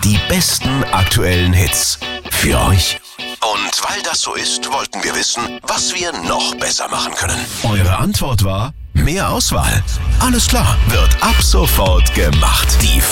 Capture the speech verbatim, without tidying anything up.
Die besten aktuellen Hits. Für euch. Und weil das so ist, wollten wir wissen, was wir noch besser machen können. Eure Antwort war: mehr Auswahl. Alles klar, wird ab sofort gemacht. Die